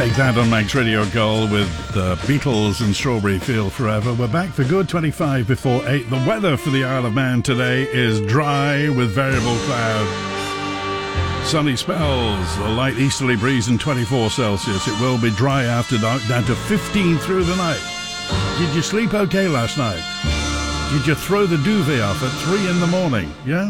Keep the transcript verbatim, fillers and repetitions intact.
Take that on Max Radio Gold with the Beatles and Strawberry Field Forever. We're back for good, twenty-five before eight. The weather for the Isle of Man today is dry with variable cloud. Sunny spells, a light easterly breeze and twenty-four Celsius. It will be dry after dark, down to fifteen through the night. Did you sleep okay last night? Did you throw the duvet off at three in the morning? Yeah?